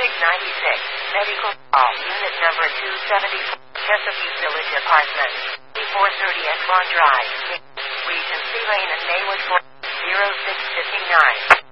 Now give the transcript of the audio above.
Medical call. Unit number 274. Chesapeake Village Apartments. 430 Ekron Drive. Regency Lane at Maywood 0659.